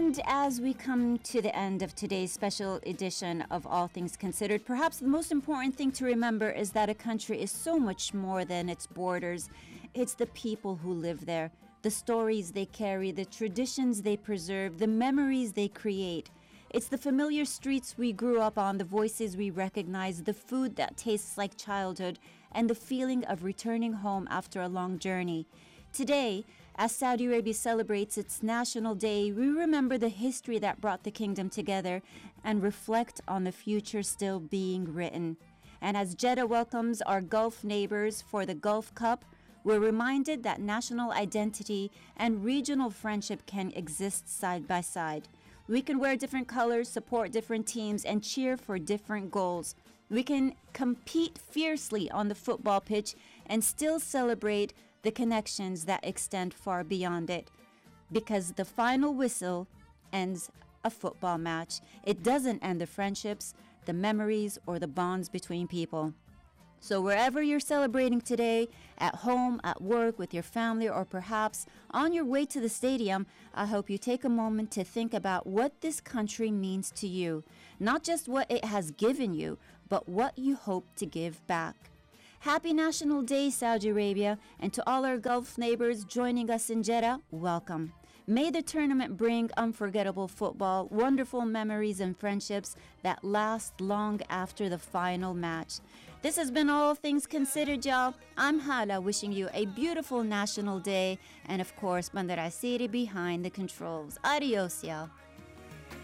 And as we come to the end of today's special edition of All Things Considered, perhaps the most important thing to remember is that a country is so much more than its borders. It's the people who live there, the stories they carry, the traditions they preserve, the memories they create. It's the familiar streets we grew up on, the voices we recognize, the food that tastes like childhood, and the feeling of returning home after a long journey. Today, as Saudi Arabia celebrates its National Day, we remember the history that brought the kingdom together and reflect on the future still being written. And as Jeddah welcomes our Gulf neighbors for the Gulf Cup, we're reminded that national identity and regional friendship can exist side by side. We can wear different colors, support different teams, and cheer for different goals. We can compete fiercely on the football pitch and still celebrate the connections that extend far beyond it. Because the final whistle ends a football match. It doesn't end the friendships, the memories, or the bonds between people. So wherever you're celebrating today, at home, at work, with your family, or perhaps on your way to the stadium, I hope you take a moment to think about what this country means to you. Not just what it has given you, but what you hope to give back. Happy National Day, Saudi Arabia, and to all our Gulf neighbors joining us in Jeddah, welcome. May the tournament bring unforgettable football, wonderful memories and friendships that last long after the final match. This has been All Things Considered, y'all. I'm Hala, wishing you a beautiful National Day, and of course, Bandar Asiri behind the controls. Adios, y'all.